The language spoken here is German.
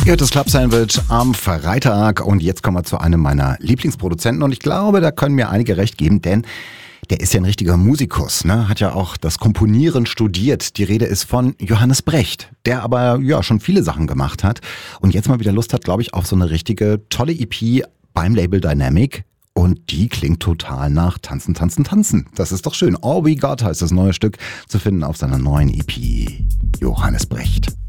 Ihr hört das Club Sandwich am Freitag und jetzt kommen wir zu einem meiner Lieblingsproduzenten und ich glaube, da können mir einige recht geben, denn der ist ja ein richtiger Musikus, ne? Hat ja auch das Komponieren studiert. Die Rede ist von Johannes Brecht, der aber ja schon viele Sachen gemacht hat und jetzt mal wieder Lust hat, glaube ich, auf so eine richtige tolle EP beim Label Dynamic. Und die klingt total nach Tanzen, Tanzen, Tanzen. Das ist doch schön. All We Got heißt das neue Stück, zu finden auf seiner neuen EP. Johannes Brecht.